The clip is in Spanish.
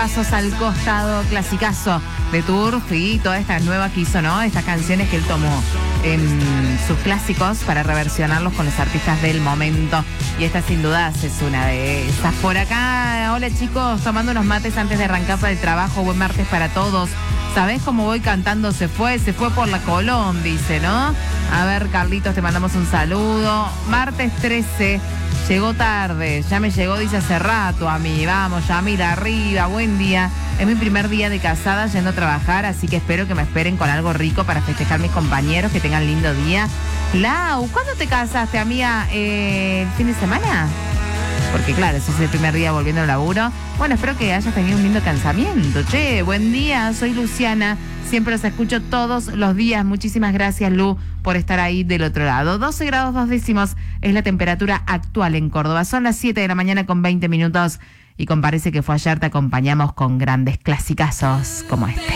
Pasos al Costado, clasicazo de Turf y todas estas nuevas que hizo, ¿no? Estas canciones que él tomó en sus clásicos para reversionarlos con los artistas del momento. Y esta sin dudas es una de esas. Por acá, hola chicos, tomando unos mates antes de arrancar para el trabajo. Buen martes para todos. ¿Sabés cómo voy cantando? Se fue por la Colón, dice, ¿no? A ver, Carlitos, te mandamos un saludo. Martes 13, llegó tarde, ya me llegó, dice hace rato a mí. Vamos, Yamila, arriba, buen día. Es mi primer día de casada yendo a trabajar, así que espero que me esperen con algo rico para festejar mis compañeros, que tengan lindo día. Lau, ¿cuándo te casaste, amiga? ¿El fin de semana? Porque claro, ese es el primer día volviendo al laburo. Bueno, espero que hayas tenido un lindo cansamiento. Che, buen día, soy Luciana. Siempre los escucho todos los días. Muchísimas gracias, Lu, por estar ahí del otro lado. 12 grados 2 décimos es la temperatura actual en Córdoba. Son las 7 de la mañana con 20 minutos. Y con Parece que fue ayer te acompañamos con grandes clasicazos como este.